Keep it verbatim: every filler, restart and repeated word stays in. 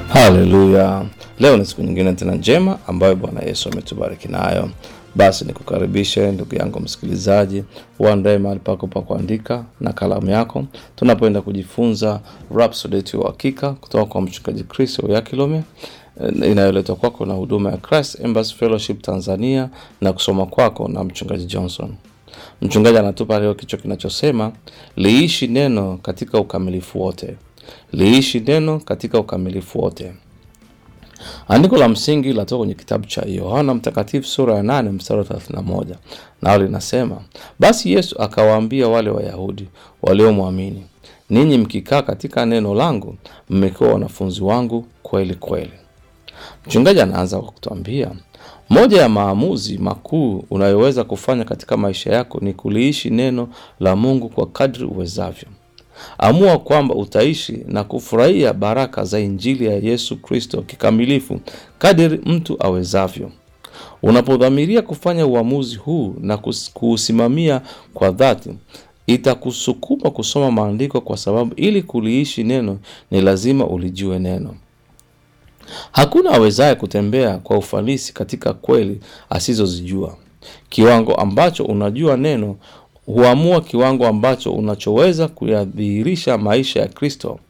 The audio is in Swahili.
Haleluya. Leo ni siku nyingine tena njema ambayo Bwana Yesu ametubariki nayo. Basi nikukaribishe ndugu yangu msikilizaji, uandae mahali pako pa kuandika na kalamu yako. Tunapoenda kujifunza Rhapsody ya Uhakika kutoka kwa mchungaji Chris Oyakilome, inayoletwa kwako na huduma ya Christ Embassy Fellowship Tanzania na kusoma kwako na mchungaji Johnson. Mchungaji anatupa leo kichwa kinachosema liishi neno katika ukamilifu wote. Liishi neno katika ukamilifu wote. Andiko la msingi latoka kwenye kitabu cha Yohana Mtakatifu sura ya nane mstari wa thelathini na moja. Nao linasema, basi Yesu akawaambia wale Wayahudi waliomwamini, ninyi mkikaa katika neno langu, mmekuwa wanafunzi wangu kweli kweli. Mchungaji anaanza kwa kutuambia, moja ya maamuzi makuu unayoweza kufanya katika maisha yako ni kuliishi neno la Mungu kwa kadri uwezavyo. Amua kwamba utaishi na kufurahia baraka za Injili ya Yesu Kristo kikamilifu kadiri mtu awezavyo. Unapodhamiria kufanya uamuzi huu na kuusimamia kwa dhati, itakusukuma kusoma maandiko, kwa sababu ili kuliishi neno ni lazima ulijue neno. Hakuna awezaye kutembea kwa ufanisi katika kweli asizozijua. Kiwango ambacho unajua neno huamua kiwango ambacho unachoweza kuyadhihirisha maisha ya Kristo.